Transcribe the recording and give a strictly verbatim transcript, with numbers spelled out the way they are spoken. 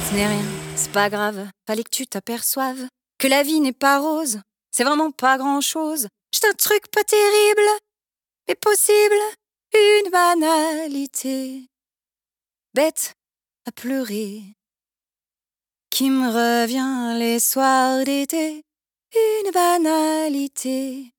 Ce n'est rien, c'est pas grave, fallait que tu t'aperçoives que la vie n'est pas rose, c'est vraiment pas grand-chose. J'ai un truc pas terrible, mais possible, une banalité, bête à pleurer, qui me revient les soirs d'été, une banalité.